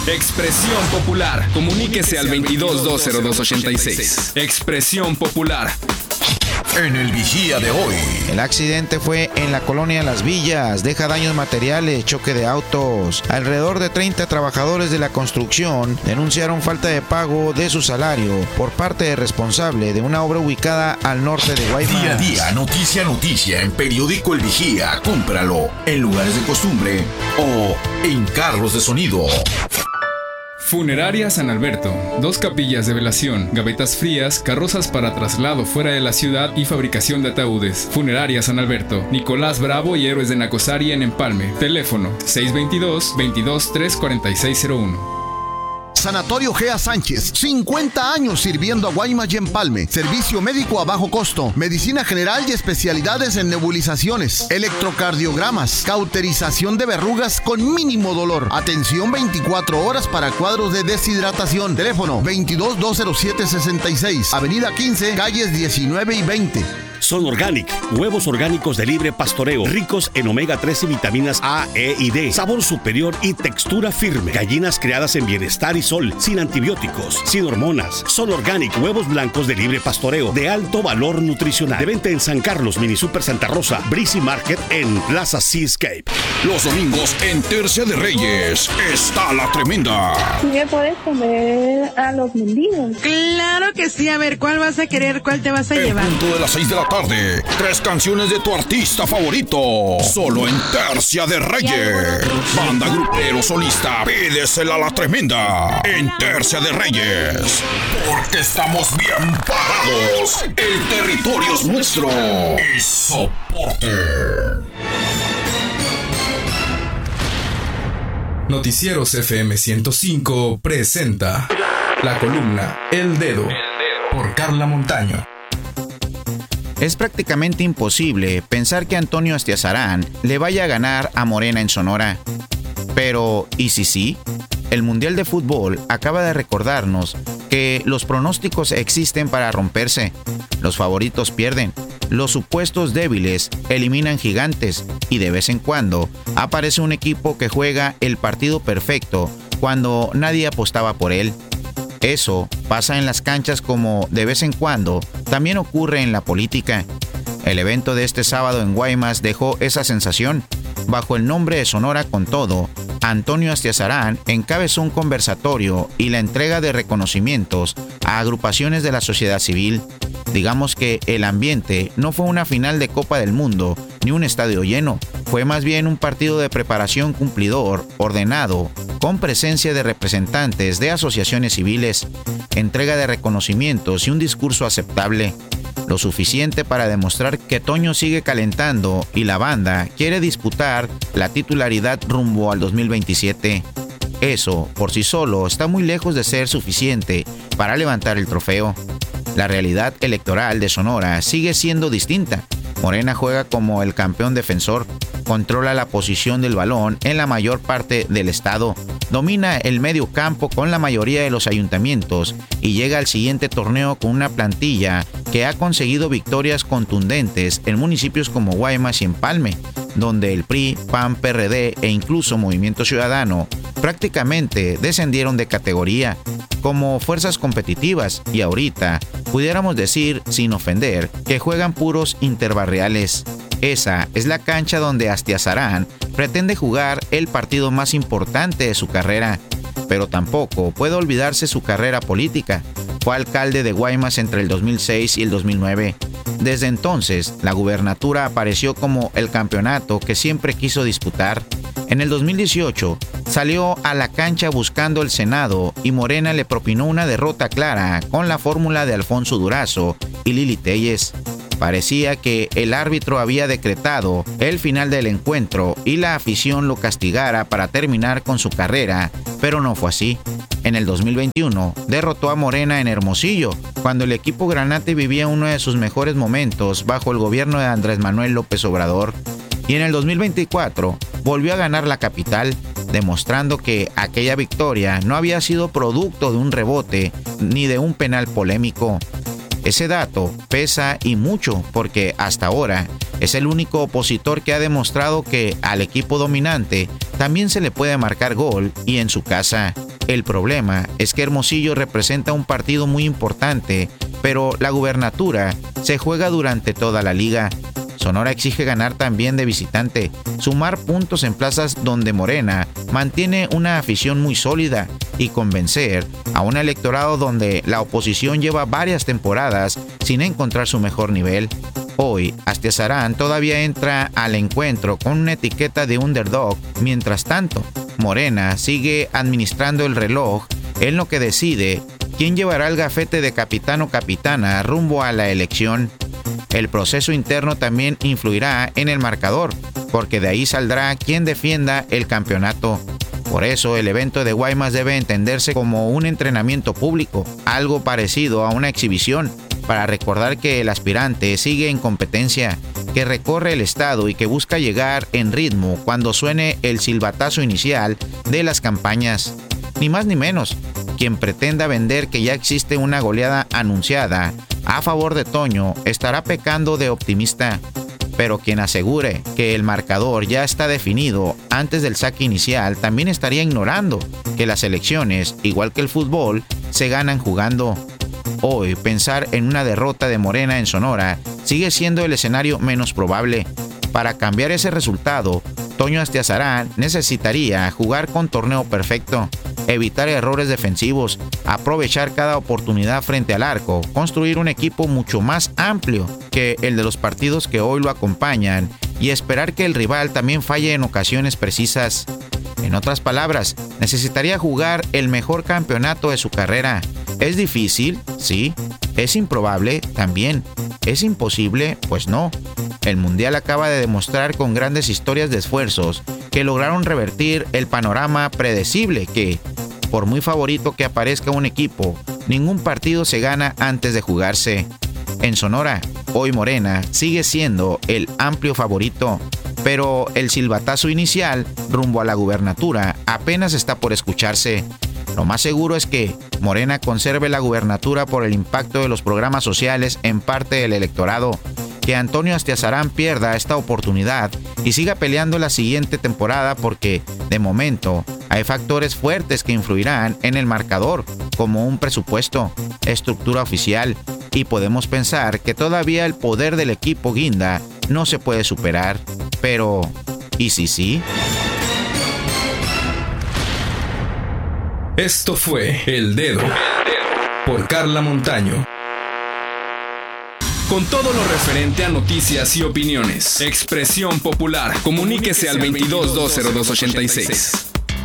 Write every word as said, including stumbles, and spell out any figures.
Expresión Popular. Comuníquese al veintidós dos cero dos ochenta y seis. Expresión Popular. En el Vigía de hoy. El accidente fue en la colonia Las Villas. Deja daños materiales, choque de autos. Alrededor de treinta trabajadores de la construcción denunciaron falta de pago de su salario por parte del responsable de una obra ubicada al norte de Guaymas. Día a día, noticia a noticia en Periódico El Vigía. Cómpralo en lugares de costumbre o en carros de sonido. Funeraria San Alberto. Dos capillas de velación, gavetas frías, carrozas para traslado fuera de la ciudad y fabricación de ataúdes. Funeraria San Alberto. Nicolás Bravo y Héroes de Nacosari en Empalme. Teléfono seis veintidós, veintidós, tres cuarenta y seis cero uno. Sanatorio Gea Sánchez, cincuenta años sirviendo a Guaymas y Empalme. Servicio médico a bajo costo, medicina general y especialidades en nebulizaciones, electrocardiogramas, cauterización de verrugas con mínimo dolor. Atención veinticuatro horas para cuadros de deshidratación. Teléfono veintidós, dos cero siete, sesenta y seis. Avenida quince, calles diecinueve y veinte. Son Organic, huevos orgánicos de libre pastoreo, ricos en omega tres y vitaminas A, E y D, sabor superior y textura firme. Gallinas criadas en bienestar y sol, sin antibióticos, sin hormonas. Son Organic, huevos blancos de libre pastoreo, de alto valor nutricional. De venta en San Carlos, Mini Super Santa Rosa, Breezy Market en Plaza Seascape. Los domingos en Tercia de Reyes está la tremenda. ¿Sí me puedes comer a los mendigos? Claro que sí. A ver, ¿cuál vas a querer? ¿Cuál te vas a El llevar? punto de las seis de la tarde. Tres canciones de tu artista favorito. Solo en Tercia de Reyes. Banda, grupero, solista. Pídesela a la tremenda. En Tercia de Reyes. Porque estamos bien parados. El territorio es nuestro. Y soporte. Noticieros F M ciento cinco presenta la columna El Dedo por Carla Montaño. Es prácticamente imposible pensar que Antonio Astiazarán le vaya a ganar a Morena en Sonora. Pero, ¿y si sí? El Mundial de Fútbol acaba de recordarnos que los pronósticos existen para romperse. Los favoritos pierden, los supuestos débiles eliminan gigantes y de vez en cuando aparece un equipo que juega el partido perfecto cuando nadie apostaba por él. Eso pasa en las canchas como de vez en cuando también ocurre en la política. El evento de este sábado en Guaymas dejó esa sensación. Bajo el nombre de Sonora con Todo, Antonio Astiazarán encabezó un conversatorio y la entrega de reconocimientos a agrupaciones de la sociedad civil. Digamos que el ambiente no fue una final de Copa del Mundo ni un estadio lleno, fue más bien un partido de preparación cumplidor, ordenado, con presencia de representantes de asociaciones civiles, entrega de reconocimientos y un discurso aceptable. Lo suficiente para demostrar que Toño sigue calentando y la banda quiere disputar la titularidad rumbo al dos mil veintisiete. Eso, por sí solo, está muy lejos de ser suficiente para levantar el trofeo. La realidad electoral de Sonora sigue siendo distinta. Morena juega como el campeón defensor, controla la posición del balón en la mayor parte del estado, domina el medio campo con la mayoría de los ayuntamientos y llega al siguiente torneo con una plantilla que ha conseguido victorias contundentes en municipios como Guaymas y Empalme, donde el P R I, P A N, P R D e incluso Movimiento Ciudadano prácticamente descendieron de categoría como fuerzas competitivas y ahorita pudiéramos decir, sin ofender, que juegan puros interbarriales. Esa es la cancha donde Astiazarán pretende jugar el partido más importante de su carrera, pero tampoco puede olvidarse su carrera política. Fue alcalde de Guaymas entre el dos mil seis y el dos mil nueve. Desde entonces, la gubernatura apareció como el campeonato que siempre quiso disputar. En el dos mil dieciocho, salió a la cancha buscando el Senado y Morena le propinó una derrota clara con la fórmula de Alfonso Durazo y Lili Telles. Parecía que el árbitro había decretado el final del encuentro y la afición lo castigara para terminar con su carrera, pero no fue así. En el dos mil veintiuno derrotó a Morena en Hermosillo, cuando el equipo Granate vivía uno de sus mejores momentos bajo el gobierno de Andrés Manuel López Obrador. Y en el dos mil veinticuatro volvió a ganar la capital, demostrando que aquella victoria no había sido producto de un rebote ni de un penal polémico. Ese dato pesa y mucho porque hasta ahora es el único opositor que ha demostrado que al equipo dominante también se le puede marcar gol y en su casa. El problema es que Hermosillo representa un partido muy importante, pero la gubernatura se juega durante toda la liga. Sonora exige ganar también de visitante, sumar puntos en plazas donde Morena mantiene una afición muy sólida y convencer a un electorado donde la oposición lleva varias temporadas sin encontrar su mejor nivel. Hoy, Astiazarán todavía entra al encuentro con una etiqueta de underdog. Mientras tanto, Morena sigue administrando el reloj en lo que decide quién llevará el gafete de capitán o capitana rumbo a la elección. El proceso interno también influirá en el marcador, porque de ahí saldrá quien defienda el campeonato. Por eso, el evento de Guaymas debe entenderse como un entrenamiento público, algo parecido a una exhibición, para recordar que el aspirante sigue en competencia, que recorre el estado y que busca llegar en ritmo cuando suene el silbatazo inicial de las campañas. Ni más ni menos, quien pretenda vender que ya existe una goleada anunciada a favor de Toño estará pecando de optimista, pero quien asegure que el marcador ya está definido antes del saque inicial también estaría ignorando que las elecciones, igual que el fútbol, se ganan jugando. Hoy, pensar en una derrota de Morena en Sonora sigue siendo el escenario menos probable. Para cambiar ese resultado, Toño Astiazarán necesitaría jugar con torneo perfecto, evitar errores defensivos, aprovechar cada oportunidad frente al arco, construir un equipo mucho más amplio que el de los partidos que hoy lo acompañan y esperar que el rival también falle en ocasiones precisas. En otras palabras, necesitaría jugar el mejor campeonato de su carrera. ¿Es difícil? Sí. ¿Es improbable? También. ¿Es imposible? Pues no. El Mundial acaba de demostrar con grandes historias de esfuerzos que lograron revertir el panorama predecible que, por muy favorito que aparezca un equipo, ningún partido se gana antes de jugarse. En Sonora, hoy Morena sigue siendo el amplio favorito, pero el silbatazo inicial rumbo a la gubernatura apenas está por escucharse. Lo más seguro es que Morena conserve la gubernatura por el impacto de los programas sociales en parte del electorado, que Antonio Astiazarán pierda esta oportunidad y siga peleando la siguiente temporada porque, de momento, hay factores fuertes que influirán en el marcador, como un presupuesto, estructura oficial, y podemos pensar que todavía el poder del equipo guinda no se puede superar. Pero, ¿y si sí? Esto fue El Dedo por Carla Montaño. Con todo lo referente a noticias y opiniones. Expresión Popular. Comuníquese al veintidós dos cero dos ochenta y seis.